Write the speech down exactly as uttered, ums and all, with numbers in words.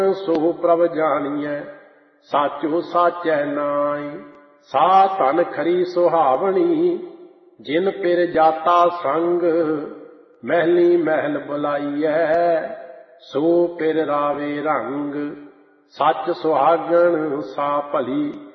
ਸੋ ਪ੍ਰਭ ਜਾਣੀਐ ਸਾਚੋ ਸਾਚੈ ਨਾਇ। ਸਾ ਧਨ ਖਰੀ ਸੁਹਾਵਣੀ ਜਿਨ ਪਿਰ ਜਾਤਾ ਸੰਗ ਮਹਿਲੀ ਮਹਿਲ ਬੁਲਾਈਐ ਸੋ ਪਿਰ ਰਾਵੇ ਰੰਗ। ਸੱਚ ਸੁਹਾਗਣ ਸਾ ਭਲੀ